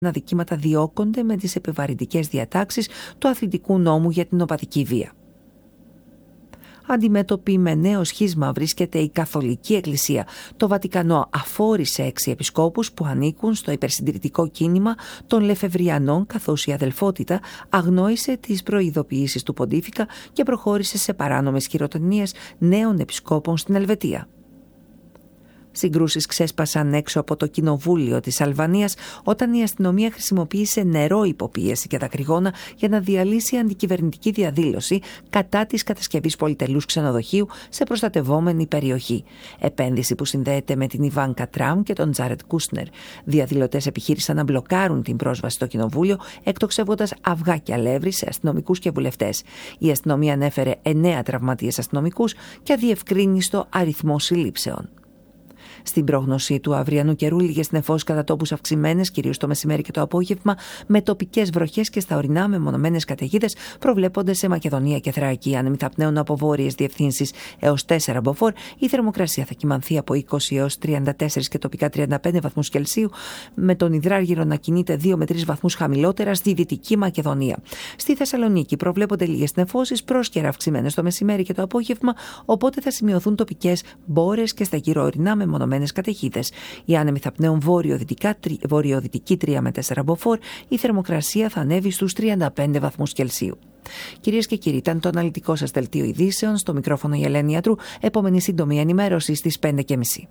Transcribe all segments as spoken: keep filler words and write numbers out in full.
αδικήματα διώκονται με τις επιβαρυντικές διατάξεις του αθλητικού νόμου για την οπαδική βία. Αντιμέτωπη με νέο σχίσμα βρίσκεται η Καθολική Εκκλησία. Το Βατικανό αφόρησε έξι επισκόπους που ανήκουν στο υπερσυντηρητικό κίνημα των Λεφεβριανών, καθώς η αδελφότητα αγνόησε τις προειδοποιήσεις του Ποντίφικα και προχώρησε σε παράνομες χειροτονίες νέων επισκόπων στην Ελβετία. Συγκρούσεις ξέσπασαν έξω από το κοινοβούλιο της Αλβανίας όταν η αστυνομία χρησιμοποίησε νερό υποπίεση και δακρυγόνα για να διαλύσει αντικυβερνητική διαδήλωση κατά της κατασκευής πολυτελούς ξενοδοχείου σε προστατευόμενη περιοχή. Επένδυση που συνδέεται με την Ιβάνκα Τραμπ και τον Τζάρετ Κούσνερ. Διαδηλωτές επιχείρησαν να μπλοκάρουν την πρόσβαση στο κοινοβούλιο, εκτοξεύοντας αυγά και αλεύρι σε αστυνομικούς και βουλευτές. Η αστυνομία ανέφερε εννέα τραυματίες αστυνομικούς και αδιευκρίνιστο αριθμό συλλήψεων. Στην πρόγνωση του αυριανού καιρού, λίγες νεφώσεις κατά τόπους αυξημένες, κυρίως το μεσημέρι και το απόγευμα, με τοπικές βροχές και στα ορεινά μεμονωμένες καταιγίδες προβλέπονται σε Μακεδονία και Θράκη. Άνεμοι θα πνέουν από βόρειες διευθύνσεις έως τέσσερα μποφόρ. Η θερμοκρασία θα κυμανθεί από είκοσι έως τριάντα τέσσερα και τοπικά τριάντα πέντε βαθμούς Κελσίου, με τον υδράργυρο να κινείται δύο με τρεις βαθμούς χαμηλότερα στη Δυτική Μακεδονία. Στη Θεσσαλονίκη προβλέπονται λίγες νεφώσεις, πρόσκαιρα αυξημένες το μεσημέρι και το απόγευμα, οπότε θα σημειωθούν τοπικές μπόρες και στα γύρω ορεινά μεμονωμένες καταιγίδες. Οι άνεμοι θα πνέουν βορειοδυτική τρία με τέσσερα μποφόρ. Η θερμοκρασία θα ανέβει στους τριάντα πέντε βαθμούς Κελσίου. Κυρίες και κύριοι, ήταν το αναλυτικό σας δελτίο ειδήσεων. Στο μικρόφωνο η Ελένη Ιατρού. Επόμενη σύντομη ενημέρωση στις πέντε και μισή.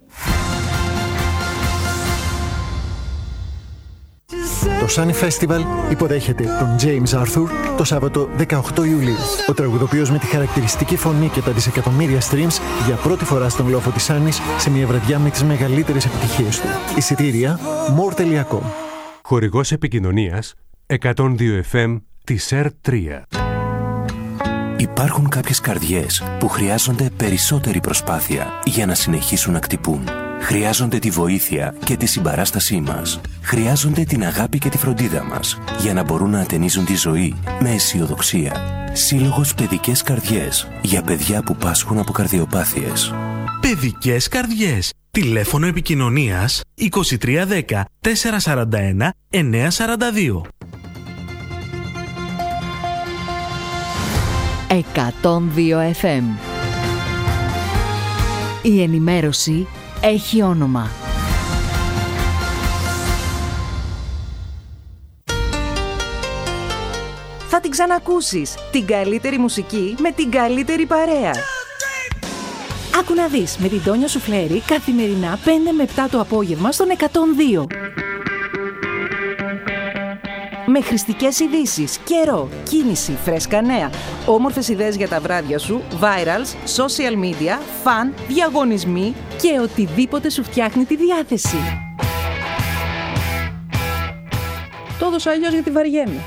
Το Sunny Festival υποδέχεται τον James Arthur το Σάββατο δεκαοκτώ Ιουλίου. Ο τραγουδοποιός με τη χαρακτηριστική φωνή και τα δισεκατομμύρια streams για πρώτη φορά στον λόφο της Σάνης σε μια βραδιά με τις μεγαλύτερες επιτυχίες του. Εισιτήρια more τελεία com. Χορηγός επικοινωνίας εκατόν δύο εφ εμ της ΕΡ τρία. Υπάρχουν κάποιες καρδιές που χρειάζονται περισσότερη προσπάθεια για να συνεχίσουν να χτυπούν. Χρειάζονται τη βοήθεια και τη συμπαράστασή μας. Χρειάζονται την αγάπη και τη φροντίδα μας για να μπορούν να ατενίζουν τη ζωή με αισιοδοξία. Σύλλογος Παιδικές Καρδιές για παιδιά που πάσχουν από καρδιοπάθειες. Παιδικές Καρδιές. Τηλέφωνο επικοινωνίας είκοσι τρία δέκα τετρακόσια σαράντα ένα εννιακόσια σαράντα δύο. εκατόν δύο εφ εμ. Η ενημέρωση έχει όνομα. Θα την ξανακούσεις. Την καλύτερη μουσική με την καλύτερη παρέα. Άκου να δεις με την Τόνια Σουφλέρη καθημερινά πέντε με επτά το απόγευμα στον εκατόν δύο. Με χρηστικές ειδήσεις, καιρό, κίνηση, φρέσκα νέα, όμορφες ιδέες για τα βράδια σου, virals, social media, φαν, διαγωνισμοί και οτιδήποτε σου φτιάχνει τη διάθεση. Το έδωσα αλλιώς γιατί βαριέμαι.